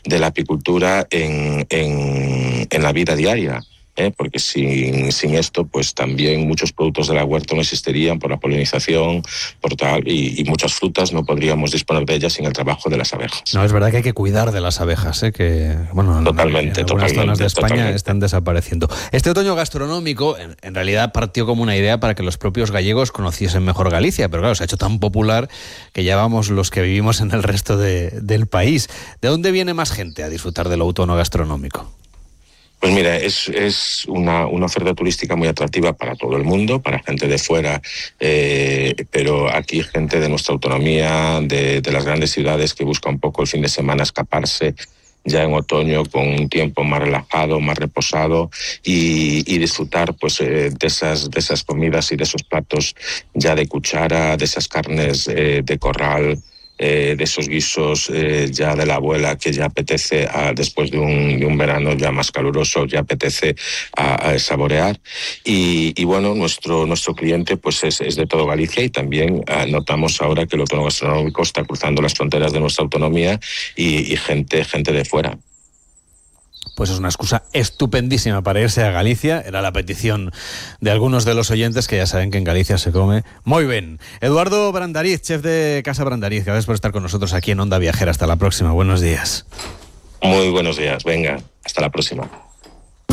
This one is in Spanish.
de la apicultura en la vida diaria. Porque sin esto, pues también muchos productos de la huerta no existirían por la polinización, por tal, y muchas frutas no podríamos disponer de ellas sin el trabajo de las abejas. No, es verdad que hay que cuidar de las abejas, que bueno, en algunas zonas de España están desapareciendo. Este otoño gastronómico, en realidad partió como una idea para que los propios gallegos conociesen mejor Galicia, pero claro, se ha hecho tan popular que ya vamos los que vivimos en el resto del país. ¿De dónde viene más gente a disfrutar del otoño gastronómico? Pues mira, es una oferta turística muy atractiva para todo el mundo, para gente de fuera, pero aquí gente de nuestra autonomía, de las grandes ciudades que busca un poco el fin de semana escaparse ya en otoño con un tiempo más relajado, más reposado y disfrutar pues de esas comidas y de esos platos ya de cuchara, de esas carnes de corral, de esos guisos ya de la abuela que ya apetece después de un verano ya más caluroso, ya apetece a saborear. Y bueno, nuestro cliente pues es de todo Galicia y también notamos ahora que el otoño gastronómico está cruzando las fronteras de nuestra autonomía y gente de fuera. Pues es una excusa estupendísima para irse a Galicia. Era la petición de algunos de los oyentes que ya saben que en Galicia se come muy bien. Eduardo Brandariz, chef de Casa Brandariz, gracias por estar con nosotros aquí en Onda Viajera. Hasta la próxima. Buenos días. Muy buenos días. Venga, hasta la próxima.